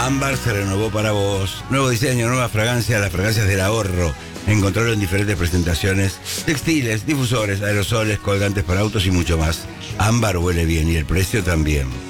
Ámbar se renovó para vos. Nuevo diseño, nueva fragancia, las fragancias del ahorro. Encontrarlo en diferentes presentaciones, textiles, difusores, aerosoles, colgantes para autos y mucho más. Ámbar huele bien y el precio también.